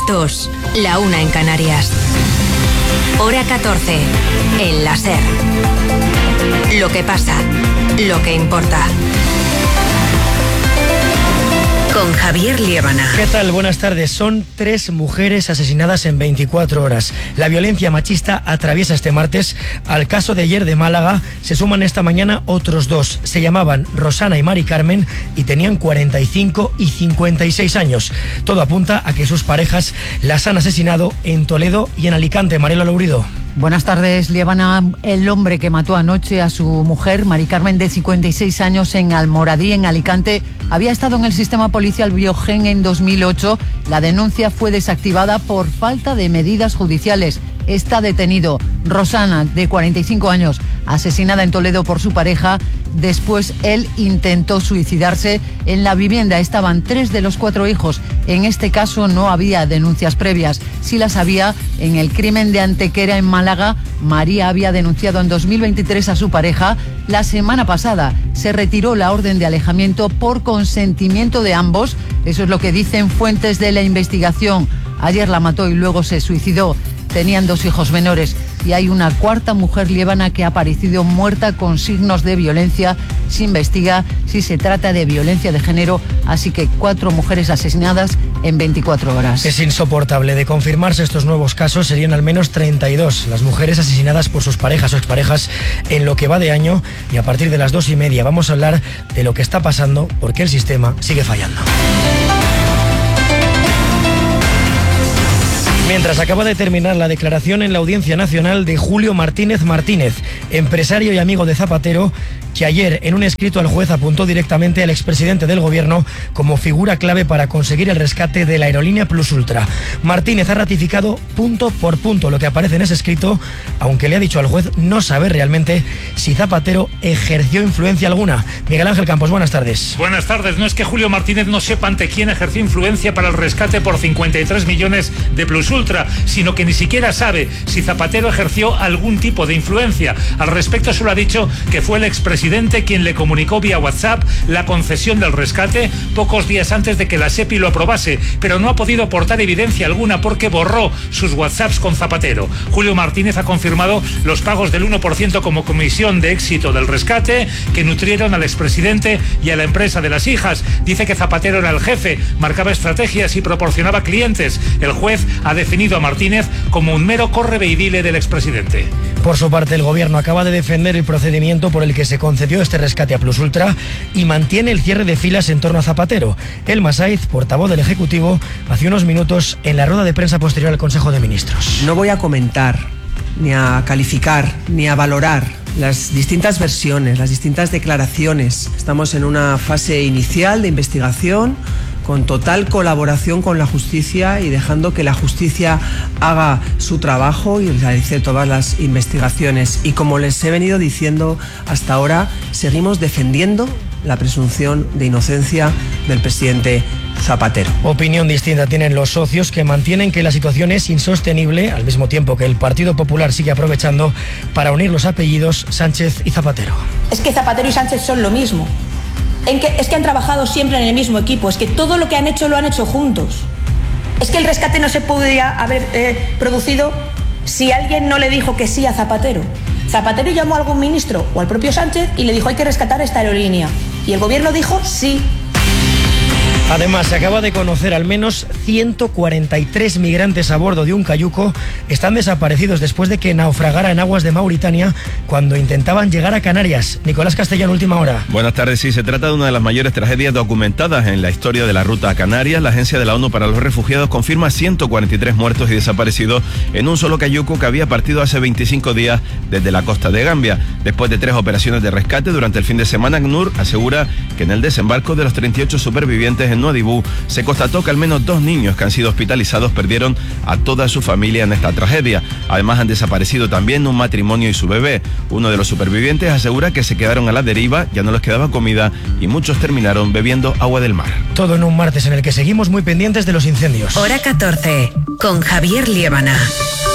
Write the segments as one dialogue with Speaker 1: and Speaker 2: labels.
Speaker 1: 2, la 1 en Canarias. Hora 14, en la SER. Lo que pasa, lo que importa. Con Javier Liébana.
Speaker 2: ¿Qué tal? Buenas tardes. Son 3 mujeres asesinadas en 24 horas. La violencia machista atraviesa este martes. Al caso de ayer de Málaga se suman esta mañana otros 2. Se llamaban Rosana y Mari Carmen y tenían 45 y 56 años. Todo apunta a que sus parejas las han asesinado en Toledo y en Alicante. Mariela Lourido.
Speaker 3: Buenas tardes, Liébana. El hombre que mató anoche a su mujer, Mari Carmen, de 56 años, en Almoradí, en Alicante, había estado en el sistema policial Biogen en 2008. La denuncia fue desactivada por falta de medidas judiciales. Está detenido. Rosana, de 45 años, asesinada en Toledo por su pareja. Después él intentó suicidarse. En la vivienda estaban 3 de los 4 hijos. En este caso no había denuncias previas. Sí las había en el crimen de Antequera en Málaga. María había denunciado en 2023 a su pareja. La semana pasada se retiró la orden de alejamiento por consentimiento de ambos. Eso es lo que dicen fuentes de la investigación. Ayer la mató y luego se suicidó. Tenían 2 hijos menores y hay una 4ª mujer, Liébana, que ha aparecido muerta con signos de violencia. Se investiga si se trata de violencia de género, así que 4 mujeres asesinadas en 24 horas.
Speaker 2: Es insoportable. De confirmarse estos nuevos casos, serían al menos 32 las mujeres asesinadas por sus parejas o exparejas en lo que va de año, y a partir de las 2:30 vamos a hablar de lo que está pasando porque el sistema sigue fallando. Mientras acaba de terminar la declaración en la Audiencia Nacional de Julio Martínez Martínez, empresario y amigo de Zapatero, que ayer en un escrito al juez apuntó directamente al expresidente del gobierno como figura clave para conseguir el rescate de la aerolínea Plus Ultra. Martínez ha ratificado punto por punto lo que aparece en ese escrito, aunque le ha dicho al juez no saber realmente si Zapatero ejerció influencia alguna. Miguel Ángel Campos, buenas tardes.
Speaker 4: Buenas tardes. No es que Julio Martínez no sepa ante quién ejerció influencia para el rescate por 53 millones de Plus Ultra, sino que ni siquiera sabe si Zapatero ejerció algún tipo de influencia. Al respecto solo ha dicho que fue el expresidente quien le comunicó vía WhatsApp la concesión del rescate pocos días antes de que la SEPI lo aprobase, pero no ha podido aportar evidencia alguna porque borró sus WhatsApps con Zapatero. Julio Martínez ha confirmado los pagos del 1% como comisión de éxito del rescate que nutrieron al expresidente y a la empresa de las hijas. Dice que Zapatero era el jefe, marcaba estrategias y proporcionaba clientes. El juez ha definido a Martínez como un mero correveidile del expresidente.
Speaker 2: Por su parte, el gobierno acaba de defender el procedimiento por el que se concedió este rescate a Plus Ultra y mantiene el cierre de filas en torno a Zapatero. Elma Saiz, portavoz del Ejecutivo, hace unos minutos en la rueda de prensa posterior al Consejo de Ministros.
Speaker 5: No voy a comentar, ni a calificar, ni a valorar las distintas versiones, las distintas declaraciones. Estamos en una fase inicial de investigación, con total colaboración con la justicia y dejando que la justicia haga su trabajo y realice todas las investigaciones. Y como les he venido diciendo hasta ahora, seguimos defendiendo la presunción de inocencia del presidente Zapatero.
Speaker 2: Opinión distinta tienen los socios, que mantienen que la situación es insostenible, al mismo tiempo que el Partido Popular sigue aprovechando para unir los apellidos Sánchez y Zapatero.
Speaker 6: Es que Zapatero y Sánchez son lo mismo. Es que han trabajado siempre en el mismo equipo, es que todo lo que han hecho lo han hecho juntos. Es que el rescate no se podría haber producido si alguien no le dijo que sí a Zapatero. Zapatero llamó a algún ministro o al propio Sánchez y le dijo hay que rescatar esta aerolínea. Y el gobierno dijo sí.
Speaker 2: Además, se acaba de conocer al menos 143 migrantes a bordo de un cayuco están desaparecidos después de que naufragara en aguas de Mauritania cuando intentaban llegar a Canarias. Nicolás Castellano, última hora.
Speaker 7: Buenas tardes. Sí, se trata de una de las mayores tragedias documentadas en la historia de la ruta a Canarias. La Agencia de la ONU para los Refugiados confirma 143 muertos y desaparecidos en un solo cayuco que había partido hace 25 días desde la costa de Gambia. Después de 3 operaciones de rescate durante el fin de semana, ACNUR asegura que en el desembarco de los 38 supervivientes en Nuadhibou se constató que al menos 2 niños que han sido hospitalizados perdieron a toda su familia en esta tragedia. Además, han desaparecido también un matrimonio y su bebé. Uno de los supervivientes asegura que se quedaron a la deriva, ya no les quedaba comida y muchos terminaron bebiendo agua del mar.
Speaker 2: Todo en un martes en el que seguimos muy pendientes de los incendios.
Speaker 1: Hora 14, con Javier Liébana.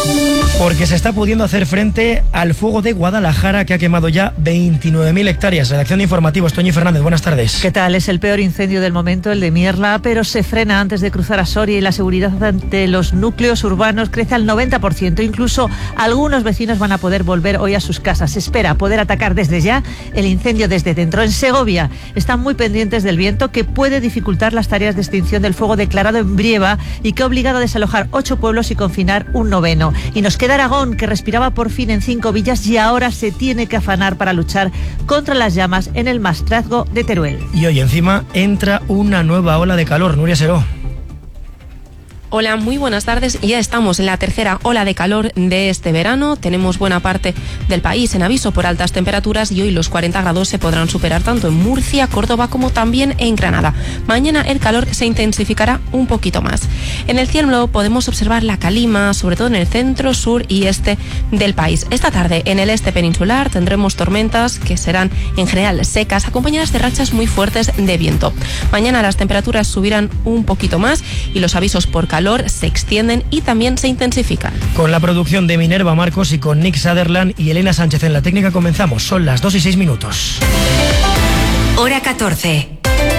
Speaker 2: Porque se está pudiendo hacer frente al fuego de Guadalajara, que ha quemado ya 29.000 hectáreas. Redacción de Informativos, Toñi Fernández, buenas tardes.
Speaker 8: ¿Qué tal? Es el peor incendio del momento, el de Mierla, pero se frena antes de cruzar a Soria y la seguridad ante los núcleos urbanos crece al 90%. Incluso algunos vecinos van a poder volver hoy a sus casas. Se espera poder atacar desde ya el incendio desde dentro. En Segovia están muy pendientes del viento, que puede dificultar las tareas de extinción del fuego declarado en Brieva y que ha obligado a desalojar 8 pueblos y confinar un 9º. Y nos queda Aragón, que respiraba por fin en 5 villas y ahora se tiene que afanar para luchar contra las llamas en el Maestrazgo de Teruel.
Speaker 2: Y hoy encima entra una nueva ola de calor. Nuria Seró.
Speaker 9: Hola, muy buenas tardes. Ya estamos en la tercera ola de calor de este verano. Tenemos buena parte del país en aviso por altas temperaturas y hoy los 40 grados se podrán superar tanto en Murcia, Córdoba como también en Granada. Mañana el calor se intensificará un poquito más. En el cielo podemos observar la calima, sobre todo en el centro, sur y este del país. Esta tarde en el este peninsular tendremos tormentas que serán en general secas, acompañadas de rachas muy fuertes de viento. Mañana las temperaturas subirán un poquito más y los avisos por calor se extienden y también se intensifican.
Speaker 2: Con la producción de Minerva Marcos y con Nick Sutherland y Elena Sánchez en la técnica comenzamos. Son las 2:06.
Speaker 1: Hora 14.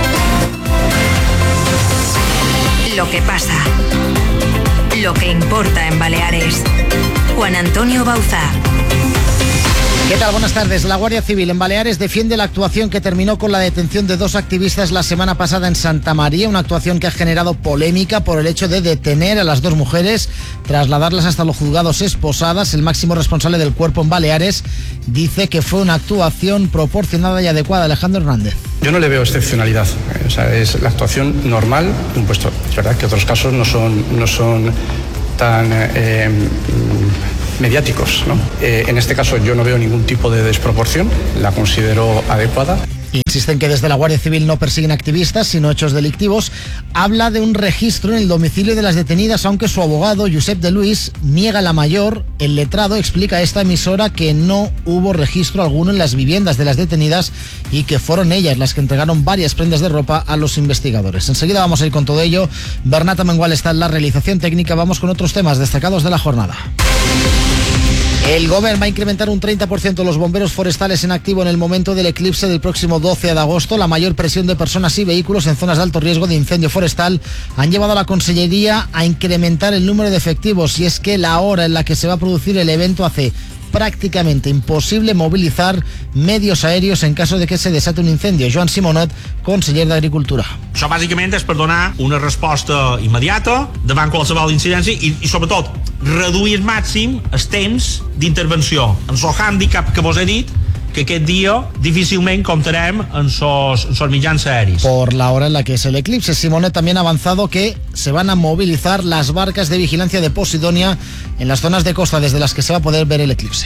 Speaker 1: Lo que pasa. Lo que importa en Baleares. Juan Antonio Bauzá.
Speaker 10: ¿Qué tal? Buenas tardes. La Guardia Civil en Baleares defiende la actuación que terminó con la detención de 2 activistas la semana pasada en Santa María, una actuación que ha generado polémica por el hecho de detener a las 2 mujeres, trasladarlas hasta los juzgados esposadas. El máximo responsable del cuerpo en Baleares dice que fue una actuación proporcionada y adecuada. Alejandro Hernández.
Speaker 11: Yo no le veo excepcionalidad, o sea, es la actuación normal de un puesto. Es verdad que otros casos no son tan mediáticos, ¿no? En este caso yo no veo ningún tipo de desproporción, la considero adecuada.
Speaker 10: Insisten que desde la Guardia Civil no persiguen activistas, sino hechos delictivos. Habla de un registro en el domicilio de las detenidas, aunque su abogado, Josep de Luis, niega la mayor. El letrado explica a esta emisora que no hubo registro alguno en las viviendas de las detenidas y que fueron ellas las que entregaron varias prendas de ropa a los investigadores. Enseguida vamos a ir con todo ello. Bernata Mengual está en la realización técnica. Vamos con otros temas destacados de la jornada. El Gobierno va a incrementar un 30% los bomberos forestales en activo en el momento del eclipse del próximo 12 de agosto. La mayor presión de personas y vehículos en zonas de alto riesgo de incendio forestal han llevado a la Consellería a incrementar el número de efectivos, y es que la hora en la que se va a producir el evento hace prácticamente imposible movilizar medios aéreos en caso de que se desate un incendio. Joan Simonet, conseller d'Agricultura.
Speaker 12: Això bàsicament és per donar una resposta immediata davant qualsevol incidència i sobretot reduir al màxim els temps d'intervenció. En el hàndicap que vos he dit, que aquest dia difícilment comptarem en sos mitjans aèris.
Speaker 10: Por la hora en la que es el eclipse, Simonet también ha avanzado que se van a movilizar las barcas de vigilancia de Posidonia en las zonas de costa desde las que se va a poder ver el eclipse.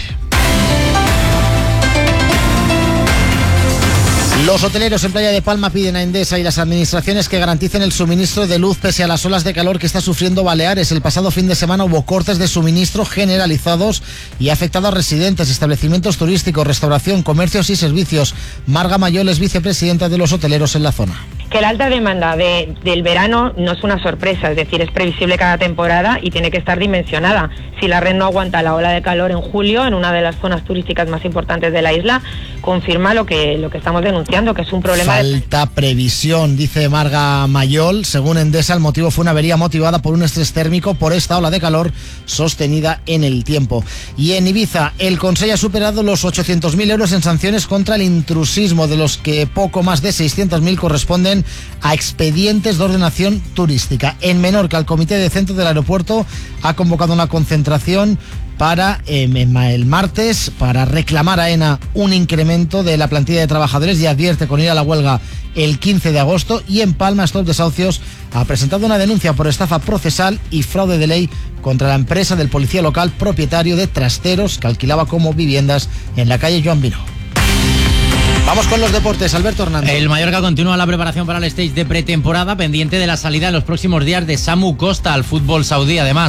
Speaker 10: Los hoteleros en Playa de Palma piden a Endesa y las administraciones que garanticen el suministro de luz pese a las olas de calor que está sufriendo Baleares. El pasado fin de semana hubo cortes de suministro generalizados y ha afectado a residentes, establecimientos turísticos, restauración, comercios y servicios. Marga Mayol es vicepresidenta de los hoteleros en la zona.
Speaker 13: Que la alta demanda del verano no es una sorpresa, es decir, es previsible cada temporada y tiene que estar dimensionada. Si la red no aguanta la ola de calor en julio, en una de las zonas turísticas más importantes de la isla, confirma lo que estamos denunciando, que es un problema.
Speaker 10: Falta previsión, dice Marga Mayol. Según Endesa, el motivo fue una avería motivada por un estrés térmico por esta ola de calor sostenida en el tiempo. Y en Ibiza, el Consell ha superado los 800.000 euros en sanciones contra el intrusismo, de los que poco más de 600.000 corresponden a expedientes de ordenación turística. En Menorca, el Comité de Centro del Aeropuerto ha convocado una concentración para el martes para reclamar a AENA un incremento de la plantilla de trabajadores y advierte con ir a la huelga el 15 de agosto. Y en Palma, Stop Desahucios ha presentado una denuncia por estafa procesal y fraude de ley contra la empresa del policía local propietario de Trasteros, que alquilaba como viviendas en la calle Joan Vino. Vamos con los deportes, Alberto Hernández.
Speaker 14: El Mallorca continúa la preparación para el stage de pretemporada, pendiente de la salida en los próximos días de Samu Costa al fútbol saudí. Además,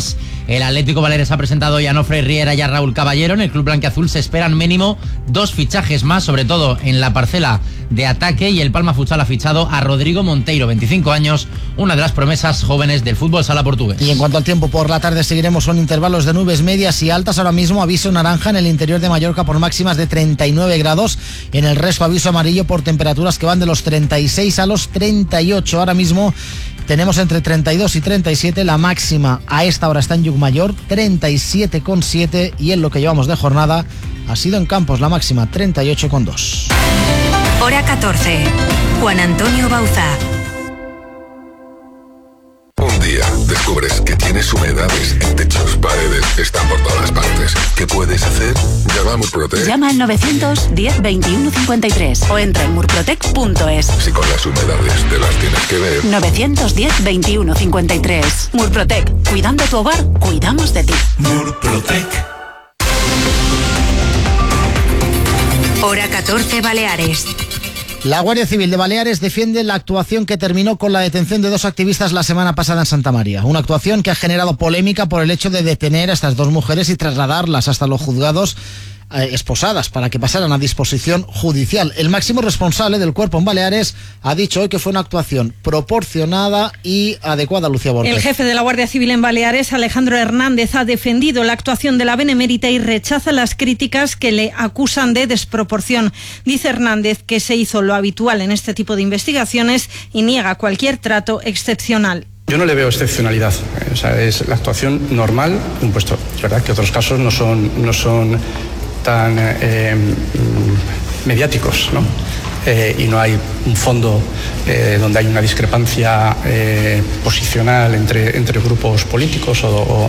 Speaker 14: El Atlético Baleares ha presentado hoy a Nofre Riera y a Raúl Caballero. En el club blanquiazul se esperan mínimo 2 fichajes más, sobre todo en la parcela de ataque, y el Palma Futsal ha fichado a Rodrigo Monteiro, 25 años, una de las promesas jóvenes del fútbol sala portugués.
Speaker 10: Y en cuanto al tiempo, por la tarde seguiremos con intervalos de nubes medias y altas. Ahora mismo aviso naranja en el interior de Mallorca por máximas de 39 grados. En el resto aviso amarillo por temperaturas que van de los 36 a los 38. Ahora mismo tenemos entre 32 y 37. La máxima a esta hora está en Llucmayor, 37,7. Y en lo que llevamos de jornada ha sido en Campos la máxima, 38,2.
Speaker 1: Hora 14. Juan Antonio Bauza.
Speaker 15: Un día descubres que tienes humedades en techos, paredes, están por todas partes. ¿Qué puedes hacer? Llama a Murprotec.
Speaker 16: Llama al 910 21 53 o entra en murprotec.es.
Speaker 15: Si con las humedades te las tienes que ver.
Speaker 16: 910 21 53. Murprotec. Cuidando tu hogar, cuidamos de ti.
Speaker 15: Murprotec.
Speaker 1: Hora 14 Baleares.
Speaker 10: La Guardia Civil de Baleares defiende la actuación que terminó con la detención de 2 activistas la semana pasada en Santa María. Una actuación que ha generado polémica por el hecho de detener a estas 2 mujeres y trasladarlas hasta los juzgados esposadas para que pasaran a disposición judicial. El máximo responsable del cuerpo en Baleares ha dicho hoy que fue una actuación proporcionada y adecuada. Lucía Borges.
Speaker 17: El jefe de la Guardia Civil en Baleares, Alejandro Hernández, ha defendido la actuación de la Benemérita y rechaza las críticas que le acusan de desproporción. Dice Hernández que se hizo lo habitual en este tipo de investigaciones y niega cualquier trato excepcional.
Speaker 11: Yo no le veo excepcionalidad, es la actuación normal de un puesto. Es verdad que otros casos no son tan mediáticos, ¿no? Y no hay un fondo donde hay una discrepancia posicional entre grupos políticos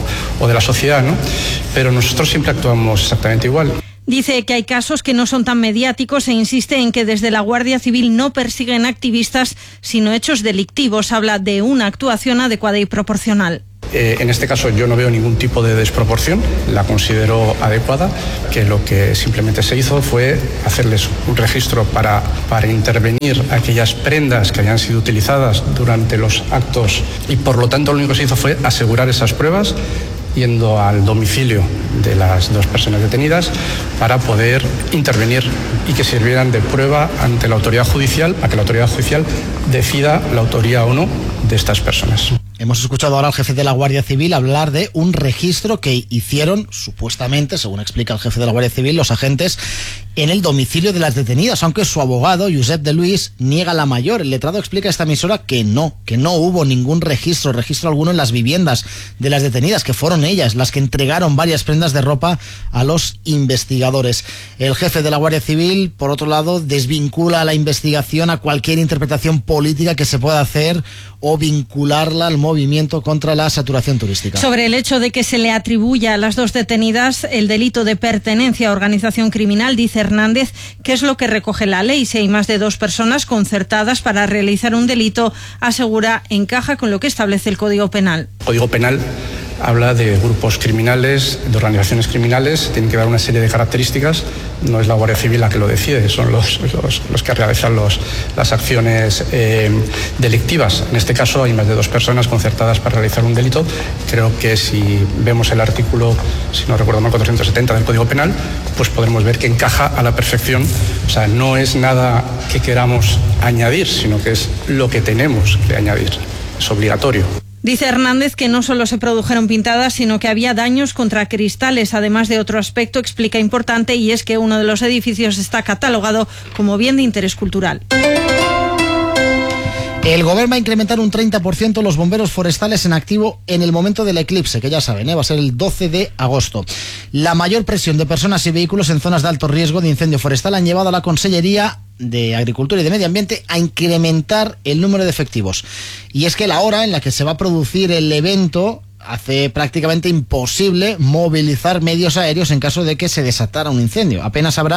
Speaker 11: o de la sociedad, ¿no? Pero nosotros siempre actuamos exactamente igual.
Speaker 17: Dice que hay casos que no son tan mediáticos e insiste en que desde la Guardia Civil no persiguen activistas, sino hechos delictivos. Habla de una actuación adecuada y proporcional.
Speaker 11: En este caso yo no veo ningún tipo de desproporción, la considero adecuada, que lo que simplemente se hizo fue hacerles un registro para intervenir aquellas prendas que habían sido utilizadas durante los actos y por lo tanto lo único que se hizo fue asegurar esas pruebas yendo al domicilio de las 2 personas detenidas para poder intervenir y que sirvieran de prueba ante la autoridad judicial para que la autoridad judicial decida la autoría o no de estas personas.
Speaker 10: Hemos escuchado ahora al jefe de la Guardia Civil hablar de un registro que hicieron, supuestamente, según explica el jefe de la Guardia Civil, los agentes en el domicilio de las detenidas, aunque su abogado, Josep de Luis, niega la mayor. El letrado explica a esta emisora que no hubo ningún registro alguno en las viviendas de las detenidas, que fueron ellas las que entregaron varias prendas de ropa a los investigadores. El jefe de la Guardia Civil, por otro lado, desvincula la investigación a cualquier interpretación política que se pueda hacer o vincularla al movimiento contra la saturación turística.
Speaker 17: Sobre el hecho de que se le atribuya a las 2 detenidas el delito de pertenencia a organización criminal, dice Hernández que es lo que recoge la ley. Si hay más de 2 personas concertadas para realizar un delito, asegura, encaja con lo que establece el Código Penal.
Speaker 11: El Código Penal habla de grupos criminales, de organizaciones criminales, tienen que dar una serie de características, no es la Guardia Civil la que lo decide, son los que realizan las acciones delictivas. En este caso hay más de 2 personas concertadas para realizar un delito. Creo que si vemos el artículo, si no recuerdo mal, 470 del Código Penal, pues podremos ver que encaja a la perfección. O sea, no es nada que queramos añadir, sino que es lo que tenemos que añadir, es obligatorio.
Speaker 17: Dice Hernández que no solo se produjeron pintadas, sino que había daños contra cristales, además de otro aspecto, explica, importante, y es que uno de los edificios está catalogado como bien de interés cultural.
Speaker 10: El Gobierno va a incrementar un 30% los bomberos forestales en activo en el momento del eclipse, que ya saben, va a ser el 12 de agosto. La mayor presión de personas y vehículos en zonas de alto riesgo de incendio forestal han llevado a la Consellería de Agricultura y de Medio Ambiente a incrementar el número de efectivos. Y es que la hora en la que se va a producir el evento hace prácticamente imposible movilizar medios aéreos en caso de que se desatara un incendio. Apenas habrá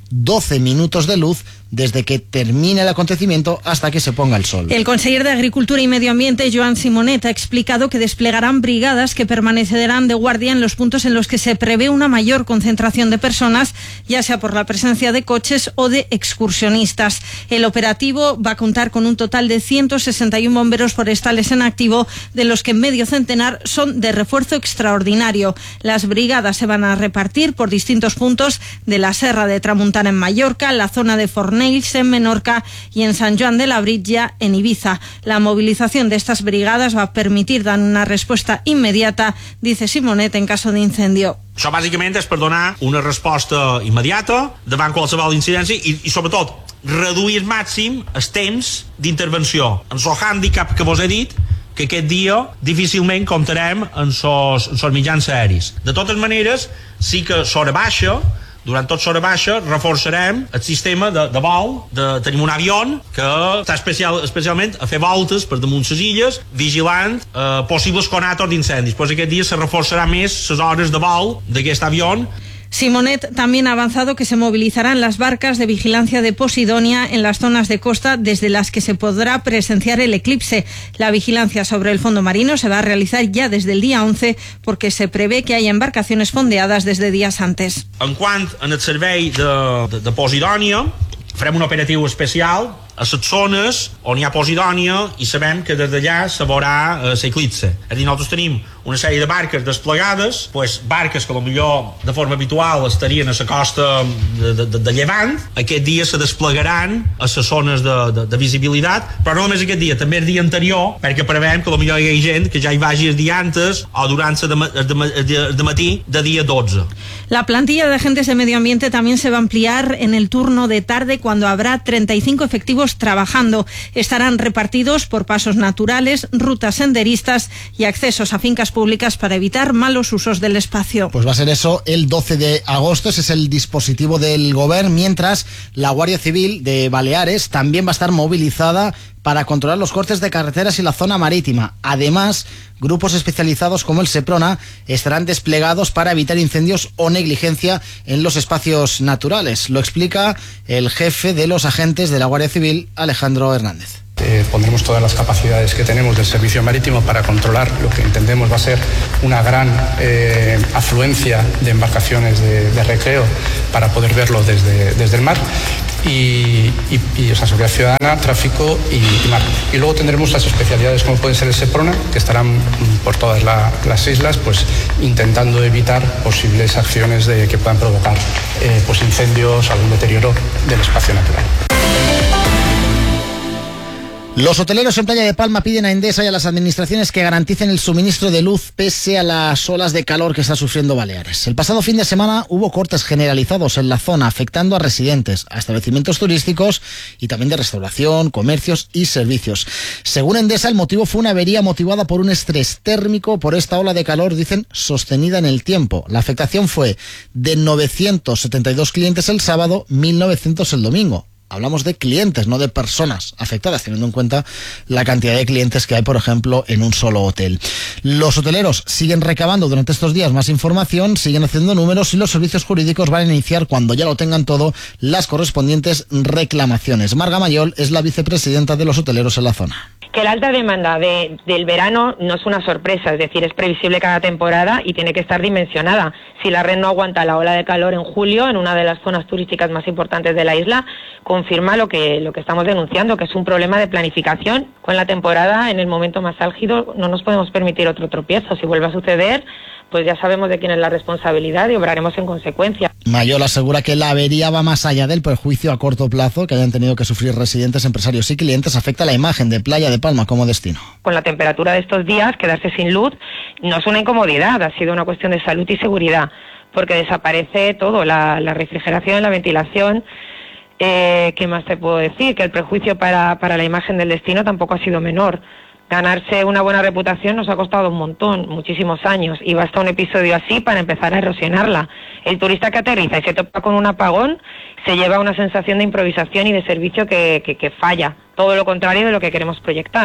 Speaker 10: 12 minutos de luz desde que termine el acontecimiento hasta que se ponga el sol.
Speaker 17: El conseller de Agricultura y Medio Ambiente, Joan Simonet, ha explicado que desplegarán brigadas que permanecerán de guardia en los puntos en los que se prevé una mayor concentración de personas, ya sea por la presencia de coches o de excursionistas. El operativo va a contar con un total de 161 bomberos forestales en activo, de los que medio centenar son de refuerzo extraordinario. Las brigadas se van a repartir por distintos puntos de la Serra de Tramuntana en Mallorca, la zona de Fornells en Menorca y en Sant Joan de la Britlla en Ibiza. La movilización de estas brigadas va a permitir dar una respuesta inmediata, dice Simonet, en caso de incendio.
Speaker 12: Això bàsicament és per donar una resposta immediata davant qualsevol incidència i sobretot reduir al màxim el temps d'intervenció. En el hàndicap que vos he dit, que aquest dia difícilment comptarem en els mitjans aeris. De totes maneres, sí que sobre baixa, durant tot sobre baixa, reforçarem el sistema de vol. Tenim un avió que està especialment a fer voltes per damunt les illes, vigilant possibles conatos d'incendis. Pues aquest dia se reforçarà més les hores de vol d'aquest avió.
Speaker 17: Simonet también ha avanzado que se movilizarán las barcas de vigilancia de Posidonia en las zonas de costa desde las que se podrá presenciar el eclipse. La vigilancia sobre el fondo marino se va a realizar ya desde el día 11 porque se prevé que haya embarcaciones fondeadas desde días antes.
Speaker 12: En quant al servei de Posidonia, farem un operatiu especial a les zones on hi ha Posidònia i sabem que des d'allà se veurà l'eclipse. És a dir, nosaltres tenim una sèrie de barques desplegades, barques que potser de forma habitual estarien a la costa de Llevant. Aquest dia se desplegaran a les zones de visibilitat, però no només aquest dia, també el dia anterior, perquè prevem que potser hi ha gent que ja hi vagi el dia antes o durant el matí de dia 12.
Speaker 17: La plantilla de agentes de medio ambiente también se va a ampliar en el turno de tarde, cuando habrá 35 efectivos trabajando. Estarán repartidos por pasos naturales, rutas senderistas y accesos a fincas públicas para evitar malos usos del espacio.
Speaker 10: Pues va a ser eso el 12 de agosto, ese es el dispositivo del Govern, mientras la Guardia Civil de Baleares también va a estar movilizada para controlar los cortes de carreteras y la zona marítima. Además, grupos especializados como el Seprona estarán desplegados para evitar incendios o negligencia en los espacios naturales. Lo explica el jefe de los agentes de la Guardia Civil, Alejandro Hernández.
Speaker 11: Pondremos todas las capacidades que tenemos del servicio marítimo para controlar lo que entendemos va a ser una gran afluencia de embarcaciones de recreo para poder verlo desde el mar. Y seguridad ciudadana, tráfico y mar. Y luego tendremos las especialidades como pueden ser el Seprona, que estarán por todas las islas, pues intentando evitar posibles acciones que puedan provocar incendios, algún deterioro del espacio natural.
Speaker 10: Los hoteleros en Playa de Palma piden a Endesa y a las administraciones que garanticen el suministro de luz pese a las olas de calor que está sufriendo Baleares. El pasado fin de semana hubo cortes generalizados en la zona, afectando a residentes, a establecimientos turísticos y también de restauración, comercios y servicios. Según Endesa, el motivo fue una avería motivada por un estrés térmico por esta ola de calor, dicen, sostenida en el tiempo. La afectación fue de 972 clientes el sábado, 1.900 el domingo. Hablamos de clientes, no de personas afectadas, teniendo en cuenta la cantidad de clientes que hay, por ejemplo, en un solo hotel. Los hoteleros siguen recabando durante estos días más información, siguen haciendo números y los servicios jurídicos van a iniciar, cuando ya lo tengan todo, las correspondientes reclamaciones. Marga Mayol es la vicepresidenta de los hoteleros en la zona.
Speaker 13: Que la alta demanda del verano no es una sorpresa, es decir, es previsible cada temporada y tiene que estar dimensionada. Si la red no aguanta la ola de calor en julio, en una de las zonas turísticas más importantes de la isla, confirma lo que estamos denunciando, que es un problema de planificación. Con la temporada, en el momento más álgido, no nos podemos permitir otro tropiezo. Si vuelve a suceder, pues ya sabemos de quién es la responsabilidad y obraremos en consecuencia.
Speaker 10: Mayol asegura que la avería va más allá del perjuicio a corto plazo que hayan tenido que sufrir residentes, empresarios y clientes. Afecta la imagen de Playa de Palma como destino.
Speaker 13: Con la temperatura de estos días, quedarse sin luz no es una incomodidad, ha sido una cuestión de salud y seguridad, porque desaparece todo, la refrigeración, la ventilación. ¿Qué más te puedo decir? Que el perjuicio para la imagen del destino tampoco ha sido menor. Ganarse una buena reputación nos ha costado un montón, muchísimos años, y basta un episodio así para empezar a erosionarla. El turista que aterriza y se topa con un apagón se lleva una sensación de improvisación y de servicio que falla, todo lo contrario de lo que queremos proyectar.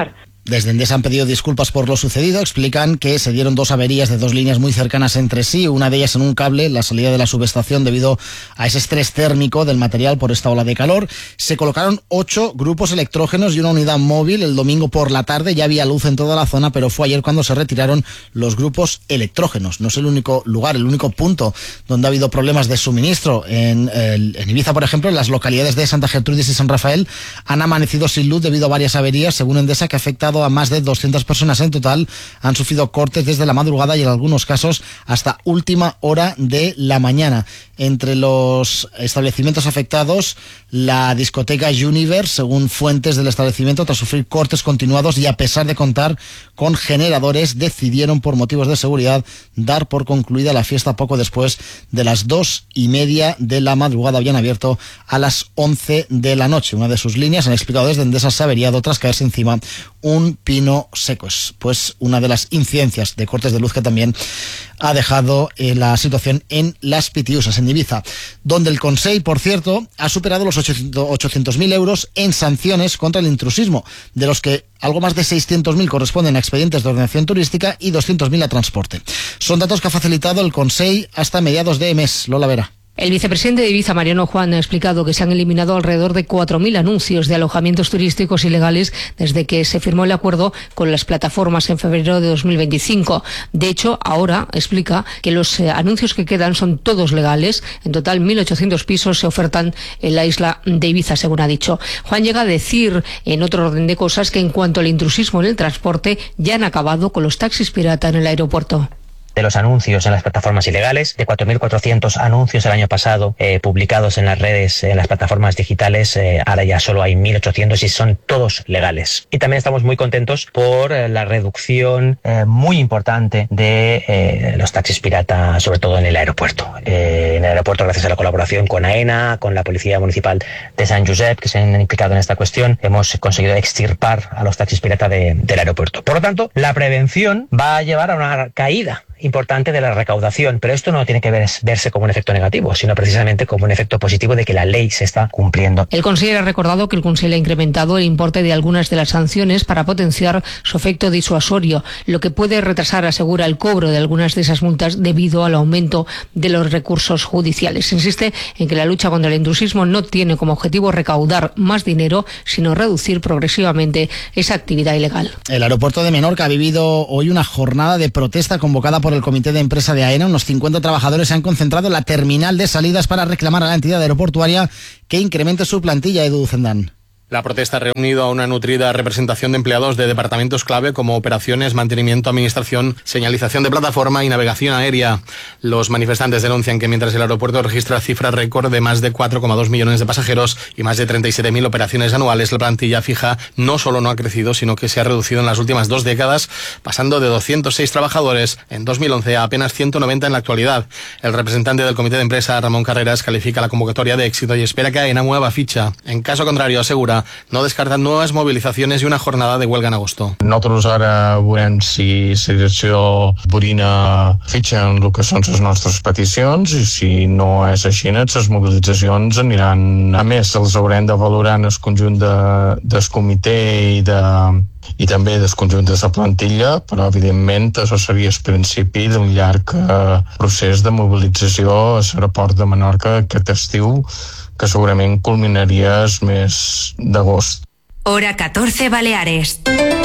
Speaker 10: Desde Endesa han pedido disculpas por lo sucedido. Explican que se dieron 2 averías de 2 líneas muy cercanas entre sí, una de ellas en un cable, la salida de la subestación debido a ese estrés térmico del material por esta ola de calor. Se colocaron 8 grupos electrógenos y una unidad móvil. El domingo por la tarde ya había luz en toda la zona, pero fue ayer cuando se retiraron los grupos electrógenos. No es el único lugar, el único punto donde ha habido problemas de suministro. En Ibiza, por ejemplo, en las localidades de Santa Gertrudis y San Rafael han amanecido sin luz debido a varias averías, según Endesa, que afecta a más de 200 personas en total. Han sufrido cortes desde la madrugada y en algunos casos hasta última hora de la mañana. Entre los establecimientos afectados, la discoteca Universe, según fuentes del establecimiento, tras sufrir cortes continuados y a pesar de contar con generadores, decidieron por motivos de seguridad dar por concluida la fiesta poco después de las 2:30 de la madrugada. Habían abierto a las 11 de la noche. Una de sus líneas, han explicado desde Endesa, se ha averiado tras caerse encima un pino seco. Es pues una de las incidencias de cortes de luz que también ha dejado la situación en las Pitiusas, en Ibiza, donde el Consell, por cierto, ha superado los 800.000 euros en sanciones contra el intrusismo, de los que algo más de 600.000 corresponden a expedientes de ordenación turística y 200.000 a transporte. Son datos que ha facilitado el Consell hasta mediados de mes. Lola Vera.
Speaker 18: El vicepresidente de Ibiza, Mariano Juan, ha explicado que se han eliminado alrededor de 4.000 anuncios de alojamientos turísticos ilegales desde que se firmó el acuerdo con las plataformas en febrero de 2025. De hecho, ahora explica que los anuncios que quedan son todos legales. En total, 1.800 pisos se ofertan en la isla de Ibiza, según ha dicho. Juan llega a decir, en otro orden de cosas, que en cuanto al intrusismo en el transporte, ya han acabado con los taxis pirata en el aeropuerto.
Speaker 19: De los anuncios en las plataformas ilegales, de 4.400 anuncios el año pasado publicados en las redes, en las plataformas digitales, ahora ya solo hay 1.800 y son todos legales. Y también estamos muy contentos por la reducción muy importante de los taxis pirata, sobre todo en el aeropuerto. En el aeropuerto, gracias a la colaboración con AENA, con la Policía Municipal de San Josep, que se han implicado en esta cuestión, hemos conseguido extirpar a los taxis pirata del aeropuerto. Por lo tanto, la prevención va a llevar a una caída importante de la recaudación, pero esto no tiene que verse como un efecto negativo, sino precisamente como un efecto positivo de que la ley se está cumpliendo.
Speaker 18: El consejero ha recordado que el Consell ha incrementado el importe de algunas de las sanciones para potenciar su efecto disuasorio, lo que puede retrasar, asegura, el cobro de algunas de esas multas debido al aumento de los recursos judiciales. Insiste en que la lucha contra el intrusismo no tiene como objetivo recaudar más dinero, sino reducir progresivamente esa actividad ilegal.
Speaker 10: El aeropuerto de Menorca ha vivido hoy una jornada de protesta convocada por el comité de empresa de AENA. Unos 50 trabajadores se han concentrado en la terminal de salidas para reclamar a la entidad aeroportuaria que incremente su plantilla. Edu Zendán.
Speaker 20: La protesta ha reunido a una nutrida representación de empleados de departamentos clave como operaciones, mantenimiento, administración, señalización de plataforma y navegación aérea. Los manifestantes denuncian que mientras el aeropuerto registra cifras récord de más de 4,2 millones de pasajeros y más de 37.000 operaciones anuales, la plantilla fija no solo no ha crecido, sino que se ha reducido en las últimas 2 décadas, pasando de 206 trabajadores en 2011 a apenas 190 en la actualidad. El representante del comité de empresa, Ramón Carreras, califica la convocatoria de éxito y espera que AENA mueva ficha. En caso contrario, asegura, no descartan nuevas movilizaciones y una jornada de huelga en agosto.
Speaker 21: Nosaltres ara veurem si la direcció burina fitxa en el que són les nostres peticions i si no és així, les mobilitzacions aniran. A més, els haurem de valorar en el conjunt del comitè i també del conjunt de la plantilla, però evidentment això seria el principi d'un llarg procés de mobilització a l'aeroport de Menorca aquest estiu, que segurament culminaria el mes d'agost.
Speaker 1: Hora 14 Baleares.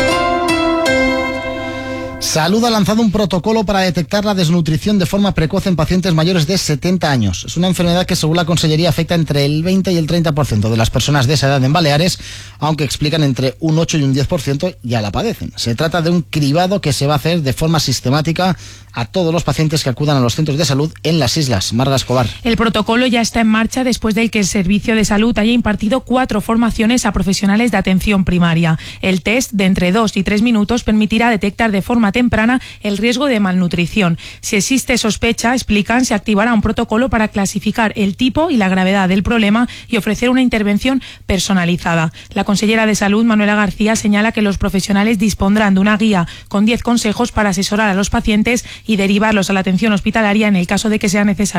Speaker 10: Salud ha lanzado un protocolo para detectar la desnutrición de forma precoz en pacientes mayores de 70 años. Es una enfermedad que, según la Consellería, afecta entre el 20 y el 30% de las personas de esa edad en Baleares, aunque explican entre un 8 y un 10% ya la padecen. Se trata de un cribado que se va a hacer de forma sistemática a todos los pacientes que acudan a los centros de salud en las islas. Marga Escobar.
Speaker 22: El protocolo ya está en marcha después de que el Servicio de Salud haya impartido 4 formaciones a profesionales de atención primaria. El test de entre 2 y 3 minutos permitirá detectar de forma temprana el riesgo de malnutrición. Si existe sospecha, explican, se activará un protocolo para clasificar el tipo y la gravedad del problema y ofrecer una intervención personalizada. La consellera de Salud, Manuela García, señala que los profesionales dispondrán de una guía con 10 consejos para asesorar a los pacientes y derivarlos a la atención hospitalaria en el caso de que sea necesario.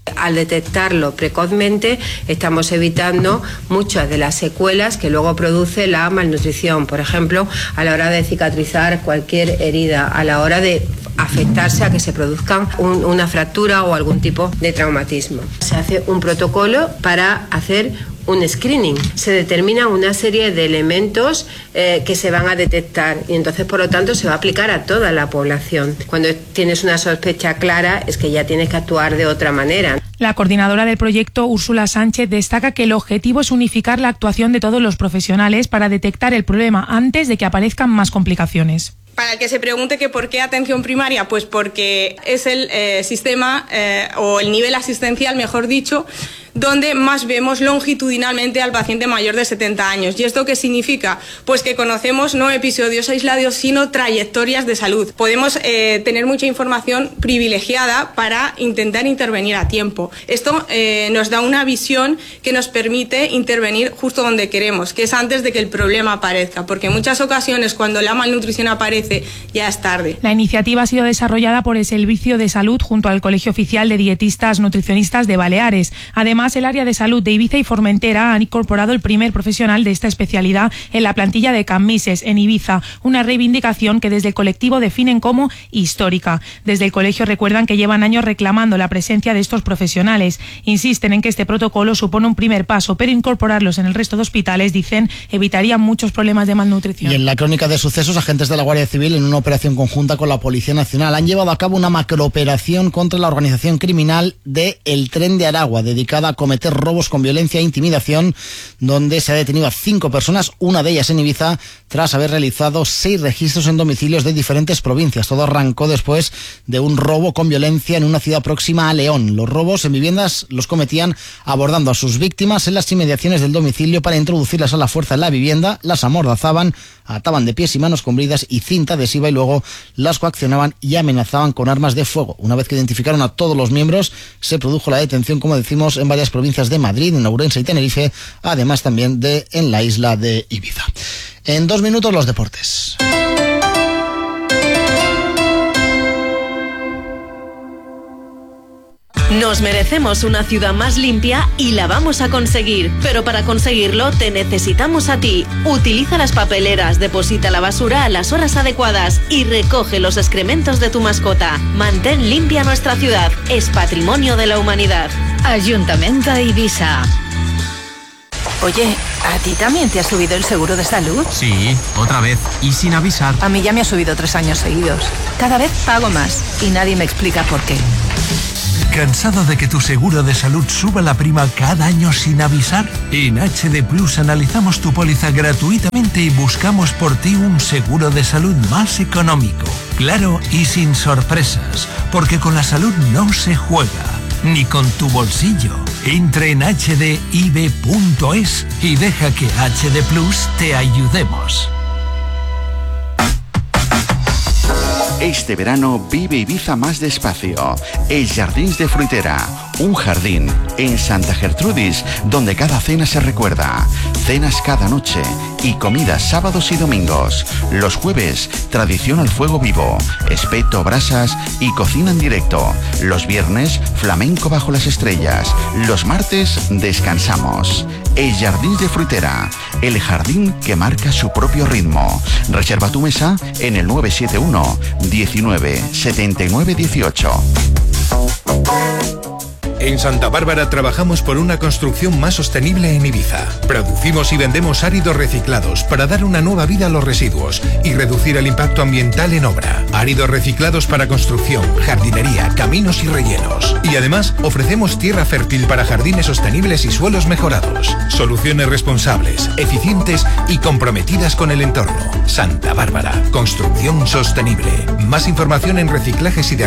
Speaker 3: Al detectarlo precozmente estamos evitando muchas de las secuelas que luego produce la malnutrición, por ejemplo, a la hora de cicatrizar cualquier herida, a la hora de afectarse a que se produzca una fractura o algún tipo de traumatismo. Se hace un protocolo para hacer un screening. Se determina una serie de elementos que se van a detectar y entonces, por lo tanto, se va a aplicar a toda la población. Cuando tienes una sospecha clara es que ya tienes que actuar de otra manera.
Speaker 22: La coordinadora del proyecto, Úrsula Sánchez, destaca que el objetivo es unificar la actuación de todos los profesionales para detectar el problema antes de que aparezcan más complicaciones.
Speaker 4: Para el que se pregunte que por qué atención primaria, pues porque es el sistema o el nivel asistencial, mejor dicho, donde más vemos longitudinalmente al paciente mayor de 70 años. ¿Y esto qué significa? Pues que conocemos no episodios aislados, sino trayectorias de salud. Podemos tener mucha información privilegiada para intentar intervenir a tiempo. Esto nos da una visión que nos permite intervenir justo donde queremos, que es antes de que el problema aparezca, porque en muchas ocasiones cuando la malnutrición aparece ya es tarde.
Speaker 22: La iniciativa ha sido desarrollada por el Servicio de Salud junto al Colegio Oficial de Dietistas Nutricionistas de Baleares. Además, el área de salud de Ibiza y Formentera han incorporado el primer profesional de esta especialidad en la plantilla de Cammises en Ibiza, una reivindicación que desde el colectivo definen como histórica. Desde el colegio recuerdan que llevan años reclamando la presencia de estos profesionales. Insisten en que este protocolo supone un primer paso, pero incorporarlos en el resto de hospitales, dicen, evitaría muchos problemas de malnutrición.
Speaker 10: Y en la crónica de sucesos, agentes de la Guardia Civil, en una operación conjunta con la Policía Nacional, han llevado a cabo una macrooperación contra la organización criminal de El Tren de Aragua, dedicada a cometer robos con violencia e intimidación, donde se ha detenido a 5 personas, una de ellas en Ibiza, tras haber realizado 6 registros en domicilios de diferentes provincias. Todo arrancó después de un robo con violencia en una ciudad próxima a León. Los robos en viviendas los cometían abordando a sus víctimas en las inmediaciones del domicilio para introducirlas a la fuerza en la vivienda, las amordazaban, ataban de pies y manos con bridas y cinta adhesiva y luego las coaccionaban y amenazaban con armas de fuego. Una vez que identificaron a todos los miembros, se produjo la detención, como decimos, en varias provincias de Madrid, en Ourense y Tenerife, además también de en la isla de Ibiza. En 2 minutos los deportes.
Speaker 23: Nos merecemos una ciudad más limpia y la vamos a conseguir. Pero para conseguirlo te necesitamos a ti. Utiliza las papeleras, deposita la basura a las horas adecuadas y recoge los excrementos de tu mascota. Mantén limpia nuestra ciudad. Es patrimonio de la humanidad.
Speaker 1: Ayuntamiento de Ibiza.
Speaker 24: Oye, ¿a ti también te ha subido el seguro de salud?
Speaker 25: Sí, otra vez y sin avisar.
Speaker 24: A mí ya me ha subido 3 años seguidos. Cada vez pago más y nadie me explica por qué.
Speaker 26: ¿Cansado de que tu seguro de salud suba la prima cada año sin avisar? En HD Plus analizamos tu póliza gratuitamente y buscamos por ti un seguro de salud más económico, claro y sin sorpresas, porque con la salud no se juega, ni con tu bolsillo. Entra en hdib.es y deja que HD Plus te ayudemos.
Speaker 27: Este verano vive Ibiza más despacio. Els Jardins de Fruitera, un jardín en Santa Gertrudis, donde cada cena se recuerda. Cenas cada noche y comidas sábados y domingos. Los jueves, tradición al fuego vivo, espeto, brasas y cocina en directo. Los viernes, flamenco bajo las estrellas. Los martes, descansamos. Els Jardins de Fruitera, el jardín que marca su propio ritmo. Reserva tu mesa en el 971 19 79 18.
Speaker 28: En Santa Bárbara trabajamos por una construcción más sostenible en Ibiza. Producimos y vendemos áridos reciclados para dar una nueva vida a los residuos y reducir el impacto ambiental en obra. Áridos reciclados para construcción, jardinería, caminos y rellenos. Y además ofrecemos tierra fértil para jardines sostenibles y suelos mejorados. Soluciones responsables, eficientes y comprometidas con el entorno. Santa Bárbara, construcción sostenible. Más información en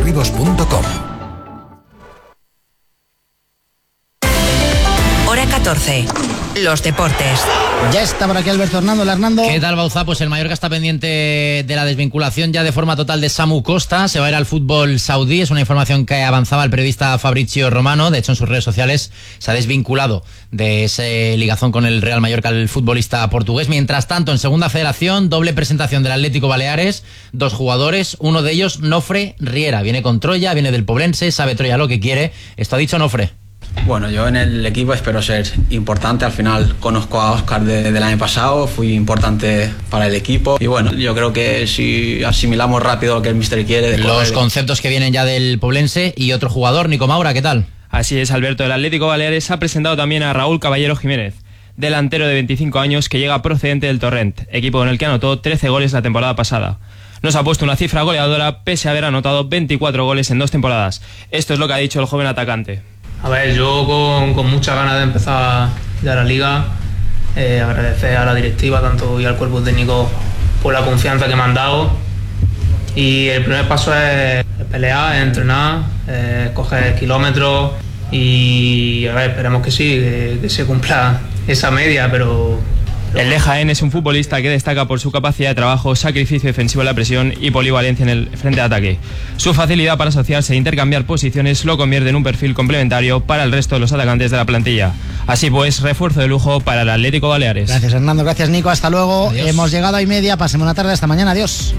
Speaker 28: reciclajesyderribos.com.
Speaker 1: 14. Los deportes.
Speaker 10: Ya está por aquí Alberto Hernando.
Speaker 2: ¿Qué tal, Bauzá? Pues el Mallorca está pendiente de la desvinculación ya de forma total de Samu Costa. Se va a ir al fútbol saudí. Es una información que avanzaba el periodista Fabrizio Romano. De hecho, en sus redes sociales se ha desvinculado de esa ligazón con el Real Mallorca el futbolista portugués. Mientras tanto, en Segunda Federación, doble presentación del Atlético Baleares. 2 jugadores, uno de ellos, Nofre Riera. Viene con Troya, viene del Poblense, sabe Troya lo que quiere. Esto ha dicho Nofre.
Speaker 5: Bueno, yo en el equipo espero ser importante. Al final conozco a Óscar del año pasado, fui importante para el equipo. Y bueno, yo creo que si asimilamos rápido lo que el míster quiere...
Speaker 2: Los conceptos que vienen ya del Poblense. Y otro jugador, Nico Maura, ¿qué tal?
Speaker 6: Así es, Alberto. El Atlético Baleares ha presentado también a Raúl Caballero Jiménez, delantero de 25 años que llega procedente del Torrent, equipo con el que anotó 13 goles la temporada pasada. Nos ha puesto una cifra goleadora pese a haber anotado 24 goles en 2 temporadas. Esto es lo que ha dicho el joven atacante.
Speaker 7: A ver, yo con muchas ganas de empezar ya la liga, agradecer a la directiva tanto y al cuerpo técnico por la confianza que me han dado. Y el primer paso es pelear, es entrenar, coger kilómetros y a ver, esperemos que sí, que se cumpla esa media, pero...
Speaker 6: El de Jaén es un futbolista que destaca por su capacidad de trabajo, sacrificio defensivo en la presión y polivalencia en el frente de ataque. Su facilidad para asociarse e intercambiar posiciones lo convierte en un perfil complementario para el resto de los atacantes de la plantilla. Así pues, refuerzo de lujo para el Atlético Baleares.
Speaker 10: Gracias, Hernando. Gracias, Nico. Hasta luego.
Speaker 6: Adiós.
Speaker 10: Hemos llegado a 1:30. Pasemos una tarde. Hasta mañana. Adiós.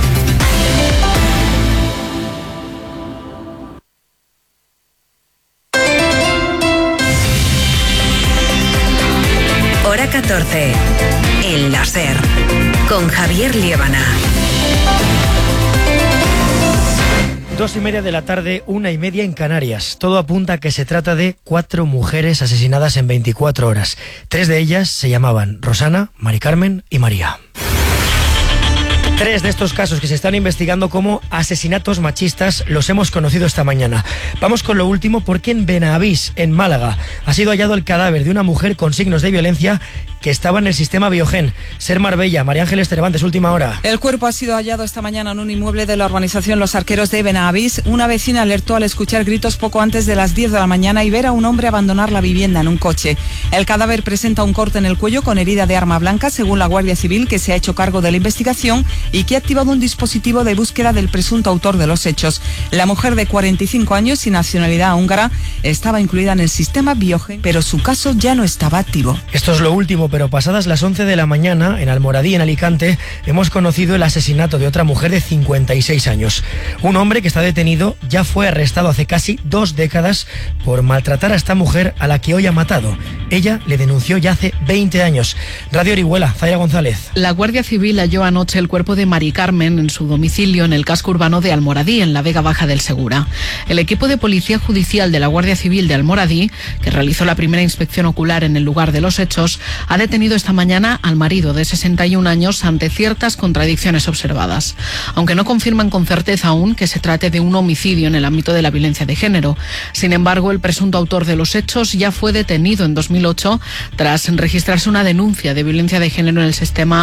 Speaker 1: Hora 14. El láser. Con Javier Liébana.
Speaker 8: 2:30 de la tarde, 1:30 en Canarias. Todo apunta a que se trata de 4 mujeres asesinadas en 24 horas. 3 de ellas se llamaban Rosana, Mari Carmen y María. 3 de estos casos que se están investigando como asesinatos machistas los hemos conocido esta mañana. Vamos con lo último porque en Benavís, en Málaga, ha sido hallado el cadáver de una mujer con signos de violencia que estaba en el sistema Biogen. Ser Marbella, María Ángeles Cervantes, última hora.
Speaker 9: El cuerpo ha sido hallado esta mañana en un inmueble de la urbanización Los Arqueros de Benavís. Una vecina alertó al escuchar gritos poco antes de las 10 de la mañana y ver a un hombre abandonar la vivienda en un coche. El cadáver presenta un corte en el cuello con herida de arma blanca, según la Guardia Civil, que se ha hecho cargo de la investigación y que ha activado un dispositivo de búsqueda del presunto autor de los hechos. La mujer de 45 años y nacionalidad húngara estaba incluida en el sistema Biogen, pero su caso ya no estaba activo.
Speaker 8: Esto es lo último, pero pasadas las 11 de la mañana, en Almoradí, en Alicante, hemos conocido el asesinato de otra mujer de 56 años. Un hombre que está detenido ya fue arrestado hace casi 2 décadas por maltratar a esta mujer a la que hoy ha matado. Ella le denunció ya hace 20 años. Radio Orihuela, Zaira González.
Speaker 14: La Guardia Civil halló anoche el cuerpo de Mari Carmen en su domicilio en el casco urbano de Almoradí, en la Vega Baja del Segura. El equipo de Policía Judicial de la Guardia Civil de Almoradí, que realizó la primera inspección ocular en el lugar de los hechos, ha detenido esta mañana al marido de 61 años ante ciertas contradicciones observadas. Aunque no confirman con certeza aún que se trate de un homicidio en el ámbito de la violencia de género. Sin embargo, el presunto autor de los hechos ya fue detenido en 2008 tras registrarse una denuncia de violencia de género en el sistema